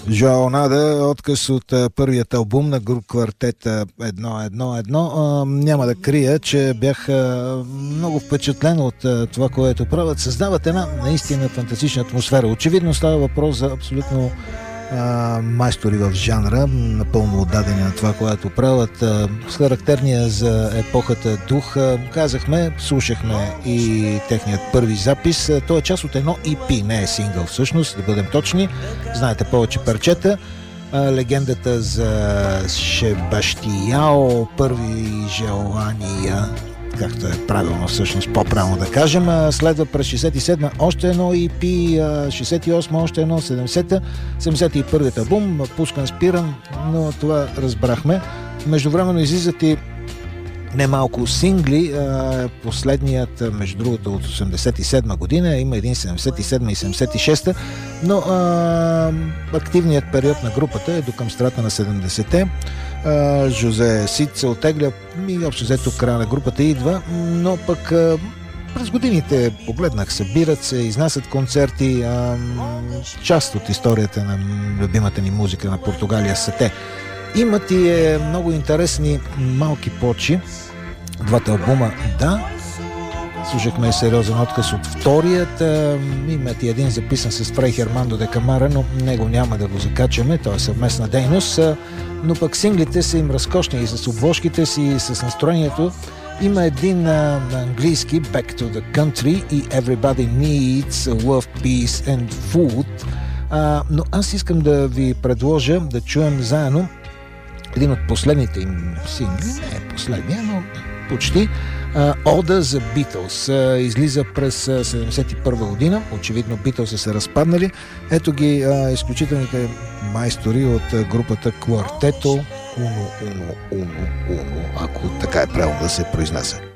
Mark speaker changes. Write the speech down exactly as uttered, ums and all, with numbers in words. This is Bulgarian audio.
Speaker 1: Жоао Нада, отказ от а, първият албум на груп квартета едно едно едно. А, няма да крия, че бях а, много впечатлен от а, това, което правят. Създават една наистина фантастична атмосфера. Очевидно става въпрос за абсолютно а, майстори в жанра, напълно отдадени на това, което правят. А, с характерния за епохата дух. А, казахме, слушахме и техният първи запис. А, той е част от едно и пи, не е сингъл всъщност, да бъдем точни. Знаете повече парчета. А, легендата за Шебащияо, първи желания, както е правилно всъщност, по-правилно да кажем. Следва през шейсет и седма още едно и пи, шейсет и осма още едно, седемдесета, седемдесет и първият албум, пускан спиран, но това разбрахме. Междувременно излизат и немалко сингли. Последният, между другото, от осемдесет и седма година, има един седемдесет и седма и седемдесет и шеста, но а, активният период на групата е до към страта на седемдесетте. Uh, Жозе Сид се отегля и общо взето края на групата идва, но пък uh, през годините погледнах, събират се, изнасят концерти, uh, част от историята на любимата ни музика на Португалия са те. Имат и е, много интересни малки почи, двата албума, да. Слушахме сериозен отказ от вторият. Имат и един записан с Фрей Хермандо де Камара, но него няма да го закачаме, той е съвместна дейност. Но пък синглите са им разкошни и с обложките си, и с настроението. Има един а, на английски Back to the Country и Everybody Needs Love, Peace and Food. А, но аз искам да ви предложа да чуем заедно един от последните им сингли, не е последния, но почти. Ода за Битълс. Излиза през седемдесет и първа година. Очевидно Битълс са се разпаднали. Ето ги а, изключителните майстори от групата Квартето Уно, Уно, Уно, Уно, ако така е правилно да се произнася.